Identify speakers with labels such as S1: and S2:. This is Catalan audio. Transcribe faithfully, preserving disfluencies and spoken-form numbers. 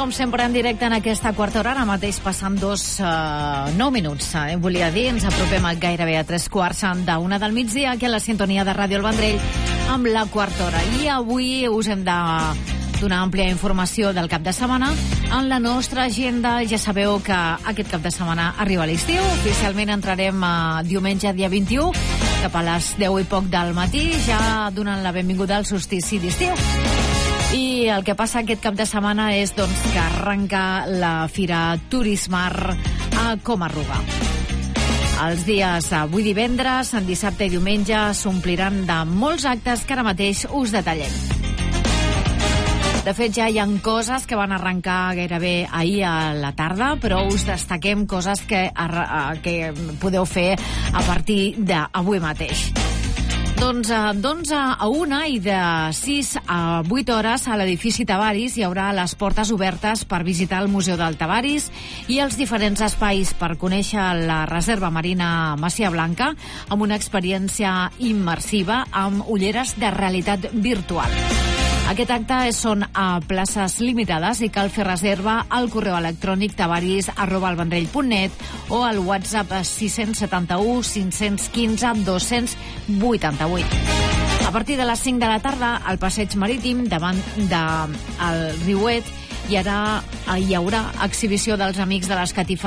S1: com sempre, en directe en aquesta quarta hora. Ara mateix passant dos, uh, nou minuts. Eh? Volia dir, ens apropem gairebé a tres quarts d'una del migdia, aquí a la sintonia de Ràdio El Vendrell, amb la quarta hora. I avui us hem de donar àmplia informació del cap de setmana. En la nostra agenda ja sabeu que aquest cap de setmana arriba l'estiu. Oficialment entrarem a diumenge, dia vint-i-u, cap a les deu i poc del matí, ja donant la benvinguda al solstici d'estiu. I el que passa aquest cap de setmana és doncs, que arrenca la Fira Turismar a Coma-ruga. Els dies avui divendres, en dissabte i diumenge s'ompliran de molts actes que ara mateix us detallem. De fet, ja hi ha coses que van arrencar gairebé ahir a la tarda, però us destaquem coses que, que podeu fer a partir d'avui mateix. Doncs d'onze a una i de sis a vuit hores a l'edifici Tavaris hi haurà les portes obertes per visitar el Museu del Tavaris i els diferents espais per conèixer la reserva marina Masia Blanca amb una experiència immersiva amb ulleres de realitat virtual. Aquest acte són a places limitades i cal fer reserva al correu electrònic tavaris arroba elvendrell punt net o al WhatsApp sis set u cinc un cinc dos vuit vuit. A partir de les cinc de la tarda, al passeig marítim davant del Riuet hi haurà, hi haurà exhibició dels Amics de les Catifes